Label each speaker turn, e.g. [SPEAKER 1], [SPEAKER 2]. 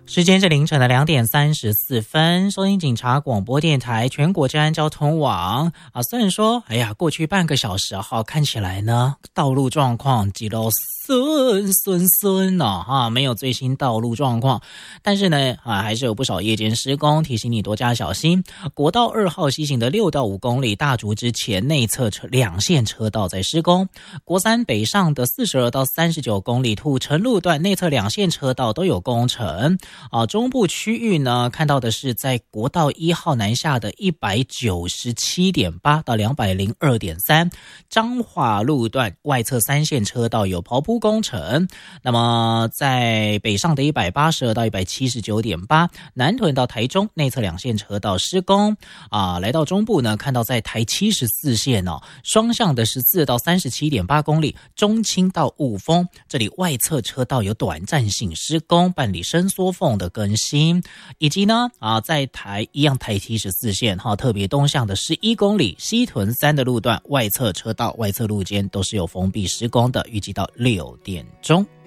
[SPEAKER 1] 时间是凌晨的2:34，收音警察广播电台全国治安交通网虽然说过去半个小时看起来呢道路状况几路顺没有最新道路状况，但是呢还是有不少夜间施工，提醒你多加小心。国道2号西行的6到5公里大竹之前内侧两线车道在施工，国3北上的42到39公里土城路段内侧两线车道都有工程中部区域呢，看到的是在国道1号南下的 197.8 到 202.3 彰化路段外侧3线车道有刨铺工程。那么在北上的182到 179.8 南屯到台中内侧两线车道施工来到中部呢，看到在台74线双向的14到 37.8 公里中清到雾峰，这里外侧车道有短暂性施工，办理伸缩缝的更新，以及呢在台74线特别东向的11公里西屯3的路段外侧车道外侧路肩都是有封闭施工的，预计到6点钟。